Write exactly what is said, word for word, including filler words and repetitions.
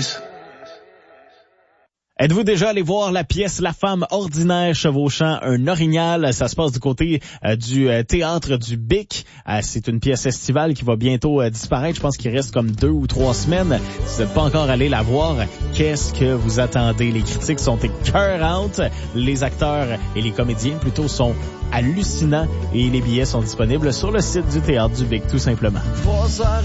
eyes. Êtes-vous déjà allé voir la pièce La femme ordinaire chevauchant un orignal? Ça se passe du côté euh, du euh, théâtre du Bic. Euh, c'est une pièce estivale qui va bientôt euh, disparaître. Je pense qu'il reste comme deux ou trois semaines. Si vous n'êtes pas encore allé la voir, qu'est-ce que vous attendez? Les critiques sont écœurantes. Les acteurs et les comédiens plutôt sont hallucinants et les billets sont disponibles sur le site du théâtre du Bic tout simplement.